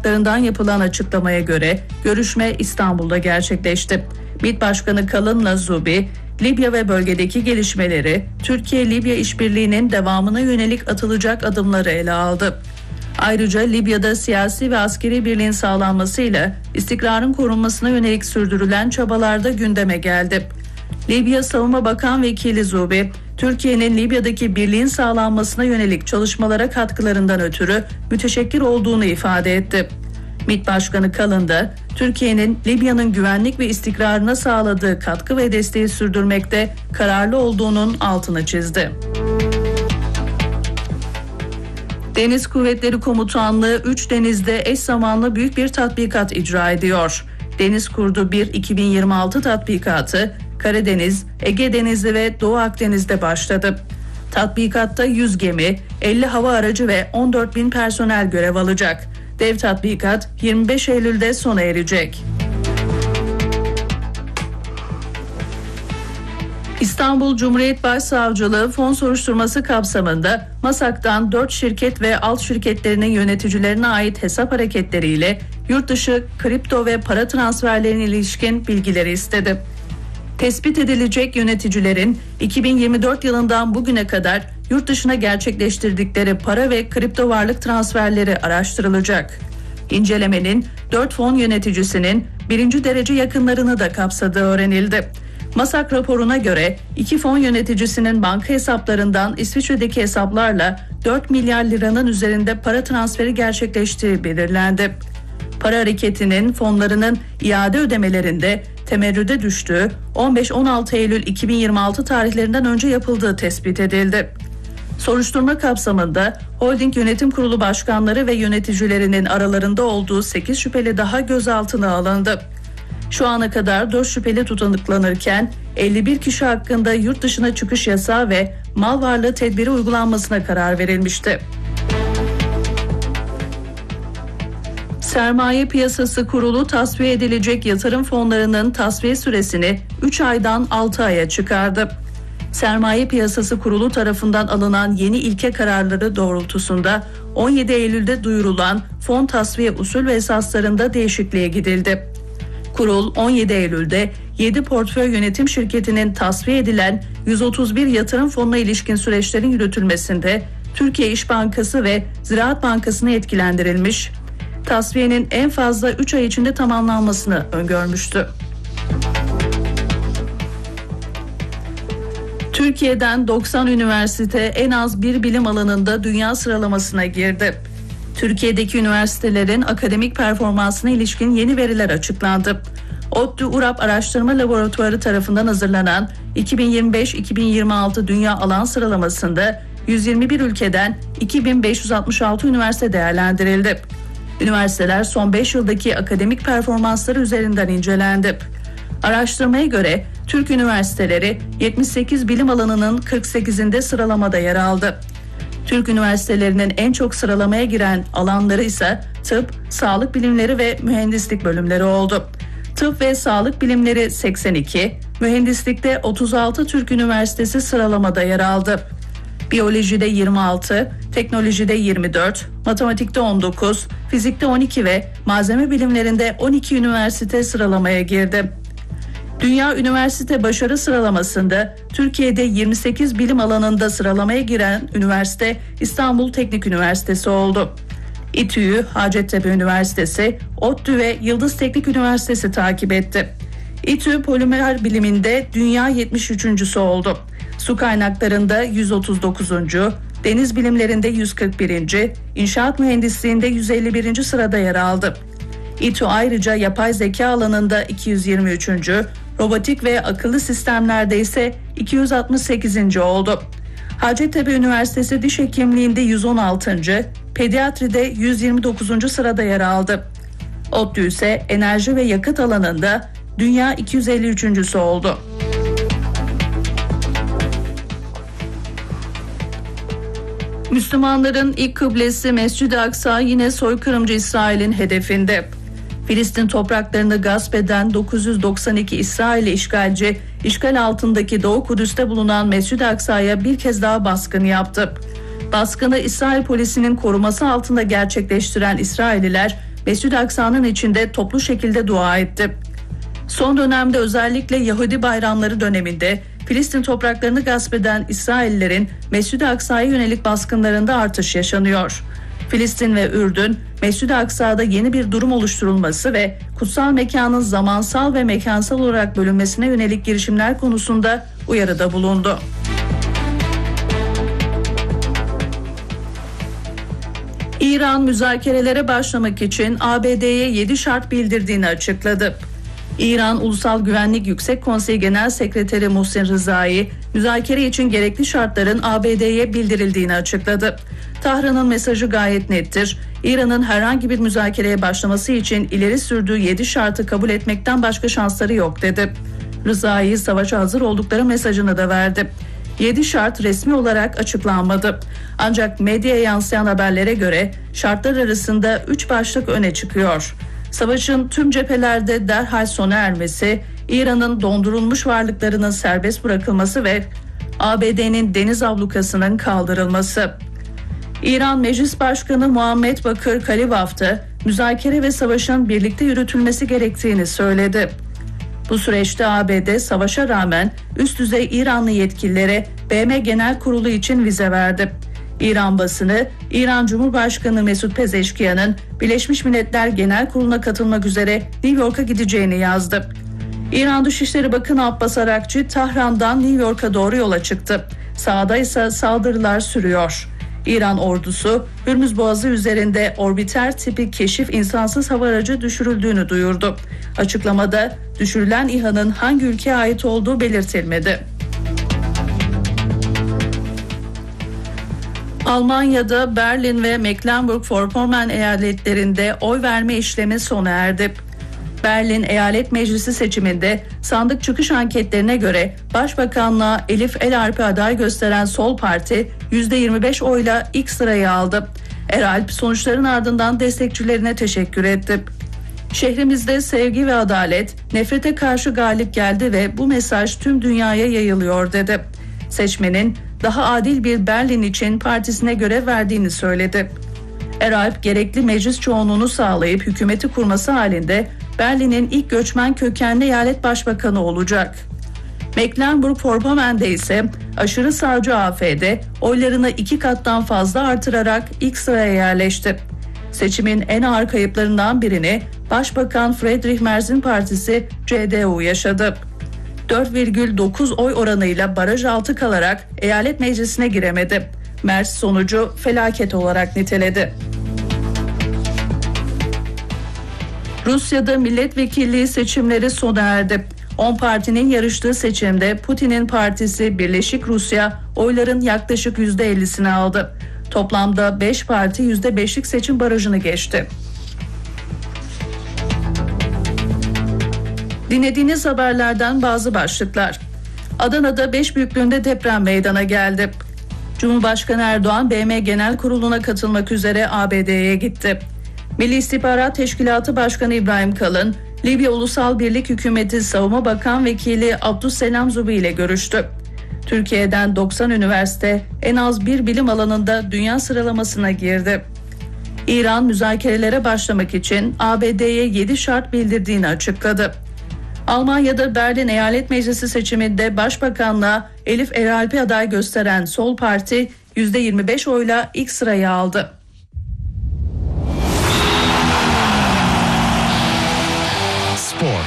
kaynaklarından yapılan açıklamaya göre görüşme İstanbul'da gerçekleşti. MİT Başkanı Kalın Lazubi, Libya ve bölgedeki gelişmeleri, Türkiye-Libya işbirliğinin devamına yönelik atılacak adımları ele aldı. Ayrıca Libya'da siyasi ve askeri birliğin sağlanmasıyla istikrarın korunmasına yönelik sürdürülen çabalarda gündeme geldi. Libya Savunma Bakan Vekili Zubi, Türkiye'nin Libya'daki birliğin sağlanmasına yönelik çalışmalara katkılarından ötürü müteşekkir olduğunu ifade etti. MİT Başkanı Kalın da Türkiye'nin Libya'nın güvenlik ve istikrarına sağladığı katkı ve desteği sürdürmekte kararlı olduğunun altını çizdi. Deniz Kuvvetleri Komutanlığı 3 denizde eş zamanlı büyük bir tatbikat icra ediyor. Deniz Kurdu 1 2026 tatbikatı Karadeniz, Ege Denizi ve Doğu Akdeniz'de başladı. Tatbikatta 100 gemi, 50 hava aracı ve 14.000 personel görev alacak. Dev tatbikat 25 Eylül'de sona erecek. İstanbul Cumhuriyet Başsavcılığı fon soruşturması kapsamında MASAK'tan 4 şirket ve alt şirketlerinin yöneticilerine ait hesap hareketleriyle yurt dışı kripto ve para transferlerine ilişkin bilgileri istedi. Tespit edilecek yöneticilerin 2024 yılından bugüne kadar yurt dışına gerçekleştirdikleri para ve kripto varlık transferleri araştırılacak. İncelemenin 4 fon yöneticisinin 1. derece yakınlarını da kapsadığı öğrenildi. MASAK raporuna göre 2 fon yöneticisinin banka hesaplarından İsviçre'deki hesaplarla 4 milyar liranın üzerinde para transferi gerçekleştiği belirlendi. Para hareketinin fonlarının iade ödemelerinde temerrüde düştüğü 15-16 Eylül 2026 tarihlerinden önce yapıldığı tespit edildi. Soruşturma kapsamında Holding Yönetim Kurulu başkanları ve yöneticilerinin aralarında olduğu 8 şüpheli daha gözaltına alındı. Şu ana kadar 4 şüpheli tutuklanırken 51 kişi hakkında yurt dışına çıkış yasağı ve mal varlığı tedbiri uygulanmasına karar verilmişti. Sermaye Piyasası Kurulu tasfiye edilecek yatırım fonlarının tasfiye süresini 3 aydan 6 aya çıkardı. Sermaye Piyasası Kurulu tarafından alınan yeni ilke kararları doğrultusunda 17 Eylül'de duyurulan fon tasfiye usul ve esaslarında değişikliğe gidildi. Kurul 17 Eylül'de 7 portföy yönetim şirketinin tasfiye edilen 131 yatırım fonuna ilişkin süreçlerin yürütülmesinde Türkiye İş Bankası ve Ziraat Bankası'na yetkilendirilmiş, tasfiyenin en fazla 3 ay içinde tamamlanmasını öngörmüştü. Türkiye'den 90 üniversite en az bir bilim alanında dünya sıralamasına girdi. Türkiye'deki üniversitelerin akademik performansına ilişkin yeni veriler açıklandı. ODTÜ URAP Araştırma Laboratuvarı tarafından hazırlanan 2025-2026 Dünya Alan Sıralaması'nda 121 ülkeden 2566 üniversite değerlendirildi. Üniversiteler son 5 yıldaki akademik performansları üzerinden incelendi. Araştırmaya göre Türk üniversiteleri 78 bilim alanının 48'inde sıralamada yer aldı. Türk üniversitelerinin en çok sıralamaya giren alanları ise tıp, sağlık bilimleri ve mühendislik bölümleri oldu. Tıp ve sağlık bilimleri 82, mühendislikte 36 Türk üniversitesi sıralamada yer aldı. Biyolojide 26, teknolojide 24, matematikte 19, fizikte 12 ve malzeme bilimlerinde 12 üniversite sıralamaya girdi. Dünya Üniversite Başarı Sıralaması'nda Türkiye'de 28 bilim alanında sıralamaya giren üniversite İstanbul Teknik Üniversitesi oldu. İTÜ'yü Hacettepe Üniversitesi, ODTÜ ve Yıldız Teknik Üniversitesi takip etti. İTÜ polimer biliminde dünya 73.'sü oldu. Su kaynaklarında 139. Deniz bilimlerinde 141. İnşaat mühendisliğinde 151. sırada yer aldı. İTÜ ayrıca yapay zeka alanında 223. Robotik ve akıllı sistemlerde ise 268. oldu. Hacettepe Üniversitesi Diş Hekimliğinde 116. Pediatride 129. sırada yer aldı. ODTÜ ise enerji ve yakıt alanında dünya 253.'sü oldu. Müslümanların ilk kıblesi Mescid-i Aksa yine soykırımcı İsrail'in hedefinde. Filistin topraklarını gasp eden 992 İsrailli işgalci, işgal altındaki Doğu Kudüs'te bulunan Mescid-i Aksa'ya bir kez daha baskın yaptı. Baskını İsrail polisinin koruması altında gerçekleştiren İsrailliler, Mescid-i Aksa'nın içinde toplu şekilde dua etti. Son dönemde özellikle Yahudi bayramları döneminde Filistin topraklarını gasp eden İsraillerin Mescid-i Aksa'ya yönelik baskınlarında artış yaşanıyor. Filistin ve Ürdün, Mescid-i Aksa'da yeni bir durum oluşturulması ve kutsal mekanın zamansal ve mekansal olarak bölünmesine yönelik girişimler konusunda uyarıda bulundu. İran müzakerelere başlamak için ABD'ye 7 şart bildirdiğini açıkladı. İran Ulusal Güvenlik Yüksek Konseyi Genel Sekreteri Muhsin Rızai, müzakere için gerekli şartların ABD'ye bildirildiğini açıkladı. Tahran'ın mesajı gayet nettir. İran'ın herhangi bir müzakereye başlaması için ileri sürdüğü 7 şartı kabul etmekten başka şansları yok dedi. Rızai savaşa hazır oldukları mesajını da verdi. 7 şart resmi olarak açıklanmadı. Ancak medyaya yansıyan haberlere göre şartlar arasında 3 başlık öne çıkıyor. Savaşın tüm cephelerde derhal sona ermesi, İran'ın dondurulmuş varlıklarının serbest bırakılması ve ABD'nin deniz ablukasının kaldırılması. İran Meclis Başkanı Muhammed Bakır Kalibaf da müzakere ve savaşın birlikte yürütülmesi gerektiğini söyledi. Bu süreçte ABD savaşa rağmen üst düzey İranlı yetkililere BM Genel Kurulu için vize verdi. İran basını, İran Cumhurbaşkanı Mesut Pezeşkiyan'ın Birleşmiş Milletler Genel Kurulu'na katılmak üzere New York'a gideceğini yazdı. İran Dışişleri Bakanı Abbas Arakçı, Tahran'dan New York'a doğru yola çıktı. Sağda ise saldırılar sürüyor. İran ordusu, Hürmüz Boğazı üzerinde orbiter tipi keşif insansız hava aracı düşürüldüğünü duyurdu. Açıklamada düşürülen İHA'nın hangi ülkeye ait olduğu belirtilmedi. Almanya'da Berlin ve Mecklenburg-Vorpommern eyaletlerinde oy verme işlemi sona erdi. Berlin Eyalet Meclisi seçiminde sandık çıkış anketlerine göre Başbakanlığa Elif El-Alp'i aday gösteren Sol Parti %25 oyla ilk sırayı aldı. El-Alp sonuçların ardından destekçilerine teşekkür etti. Şehrimizde sevgi ve adalet nefrete karşı galip geldi ve bu mesaj tüm dünyaya yayılıyor dedi. Seçmenin daha adil bir Berlin için partisine görev verdiğini söyledi. El-Alp gerekli meclis çoğunluğunu sağlayıp hükümeti kurması halinde Berlin'in ilk göçmen kökenli eyalet başbakanı olacak. Mecklenburg-Vorpommern'de ise aşırı sağcı AfD oylarını 2 kattan fazla artırarak ilk sıraya yerleşti. Seçimin en ağır kayıplarından birini Başbakan Friedrich Merz'in partisi CDU yaşadı. 4,9 oy oranıyla baraj altı kalarak eyalet meclisine giremedi. Merz sonucu felaket olarak niteledi. Rusya'da milletvekilliği seçimleri sona erdi. 10 partinin yarıştığı seçimde Putin'in partisi Birleşik Rusya oyların yaklaşık %50'sini aldı. Toplamda 5 parti %5'lik seçim barajını geçti. Dinlediğiniz haberlerden bazı başlıklar. Adana'da 5 büyüklüğünde deprem meydana geldi. Cumhurbaşkanı Erdoğan BM Genel Kurulu'na katılmak üzere ABD'ye gitti. Milli İstihbarat Teşkilatı Başkanı İbrahim Kalın, Libya Ulusal Birlik Hükümeti Savunma Bakan Vekili Abdüsselam Zubi ile görüştü. Türkiye'den 90 üniversite en az bir bilim alanında dünya sıralamasına girdi. İran müzakerelere başlamak için ABD'ye 7 şart bildirdiğini açıkladı. Almanya'da Berlin Eyalet Meclisi seçiminde Başbakanlığa Elif El-Alp'i aday gösteren Sol Parti %25 oyla ilk sırayı aldı. Spor.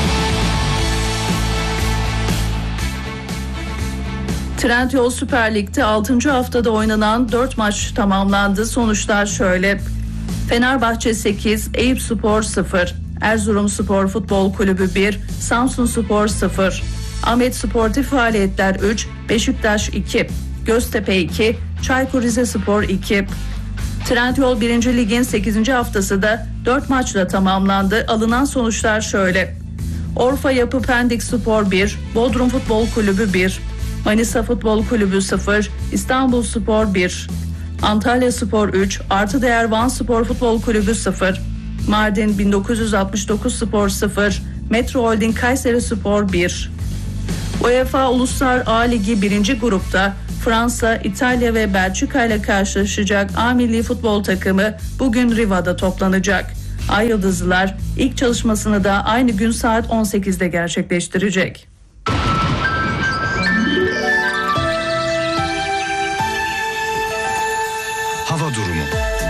Trendyol Süper Lig'de 6. haftada oynanan 4 maç tamamlandı. Sonuçlar şöyle: Fenerbahçe 8, Eyüpspor 0, Erzurumspor Futbol Kulübü 1, Samsunspor 0, Ahmet Sportif Faaliyetler 3, Beşiktaş 2, Göztepe 2, Çaykur Rizespor 2. Trendyol 1. Lig'in 8. haftası da 4 maçla tamamlandı. Alınan sonuçlar şöyle: Orfa Yapı Pendik Spor 1, Bodrum Futbol Kulübü 1, Manisa Futbol Kulübü 0, İstanbulspor 1, Antalya Spor 3, Artıdeğer Van Spor Futbol Kulübü 0, Mardin 1969 Spor 0, Metro Holding Kayseri Spor 1. UEFA Uluslar A Ligi 1. grupta Fransa, İtalya ve Belçika ile karşılaşacak A milli futbol takımı bugün Riva'da toplanacak. Ay Yıldızlılar ilk çalışmasını da aynı gün saat 18'de gerçekleştirecek. Hava durumu.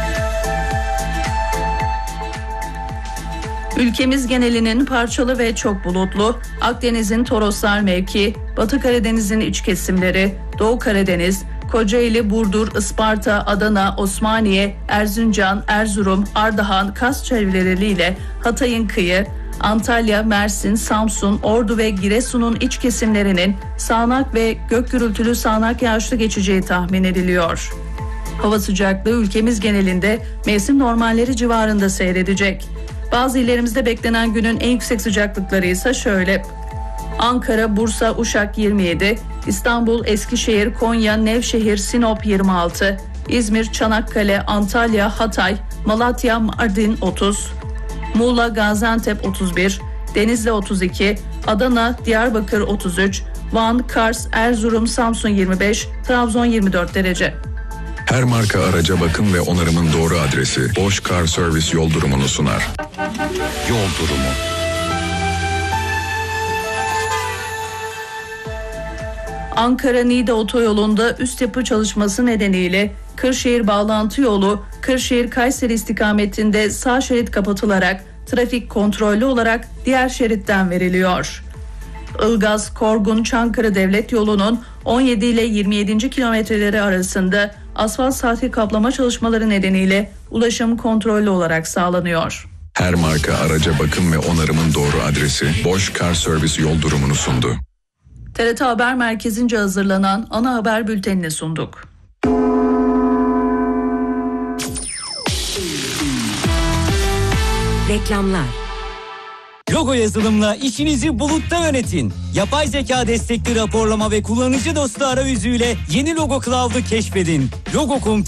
Ülkemiz genelinin parçalı ve çok bulutlu, Akdeniz'in Toroslar mevki, Batı Karadeniz'in iç kesimleri, Doğu Karadeniz, Kocaeli, Burdur, Isparta, Adana, Osmaniye, Erzincan, Erzurum, Ardahan, Kars çevreleriyle Hatay'ın kıyı, Antalya, Mersin, Samsun, Ordu ve Giresun'un iç kesimlerinin sağanak ve gök gürültülü sağanak yağışlı geçeceği tahmin ediliyor. Hava sıcaklığı ülkemiz genelinde mevsim normalleri civarında seyredecek. Bazı illerimizde beklenen günün en yüksek sıcaklıkları ise şöyle: Ankara, Bursa, Uşak 27, İstanbul, Eskişehir, Konya, Nevşehir, Sinop 26, İzmir, Çanakkale, Antalya, Hatay, Malatya, Mardin 30, Muğla, Gaziantep 31, Denizli 32, Adana, Diyarbakır 33, Van, Kars, Erzurum, Samsun 25, Trabzon 24 derece. Her marka araca bakım ve onarımın doğru adresi Bosch Car Service yol durumunu sunar. Yol durumu. Ankara-Niğde otoyolunda üst yapı çalışması nedeniyle Kırşehir bağlantı yolu Kırşehir-Kayseri istikametinde sağ şerit kapatılarak trafik kontrollü olarak diğer şeritten veriliyor. Ilgaz-Korgun-Çankırı Devlet Yolu'nun 17 ile 27. kilometreleri arasında asfalt saati kaplama çalışmaları nedeniyle ulaşım kontrollü olarak sağlanıyor. Her marka araca bakım ve onarımın doğru adresi Bosch Car Service yol durumunu sundu. TRT Haber Merkezi'nce hazırlanan ana haber bültenini sunduk. Reklamlar. Logo yazılımla işinizi bulutta yönetin. Yapay zeka destekli raporlama ve kullanıcı dostu arayüzüyle yeni Logo Cloud'u keşfedin. Logo.com